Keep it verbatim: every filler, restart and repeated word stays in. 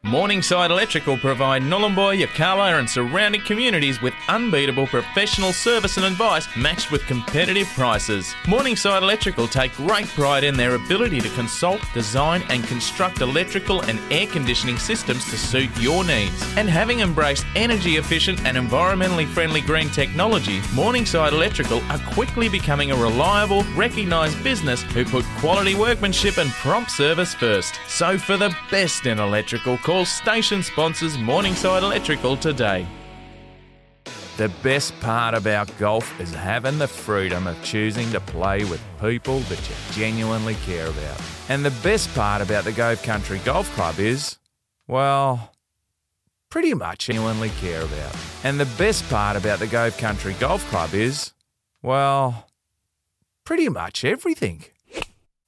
Morningside Electrical provide Nhulunbuy, Yirrkala and surrounding communities with unbeatable professional service and advice matched with competitive prices. Morningside Electrical take great pride in their ability to consult, design and construct electrical and air conditioning systems to suit your needs. And having embraced energy efficient and environmentally friendly green technology, Morningside Electrical are quickly becoming a reliable, recognised business who put quality workmanship and prompt service first. So for the best in electrical, call station sponsors Morningside Electrical today. The best part about golf is having the freedom of choosing to play with people that you genuinely care about. And the best part about the Gove Country Golf Club is, well, pretty much genuinely care about. And the best part about the Gove Country Golf Club is, well, pretty much everything.